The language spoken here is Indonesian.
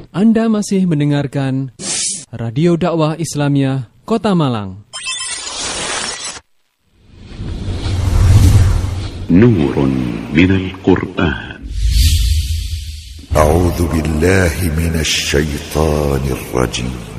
Anda masih mendengarkan Radio Dakwah Islamiyah Kota Malang. Nurun minal Qur'an. A'udzu billahi minasy syaithanir rajim.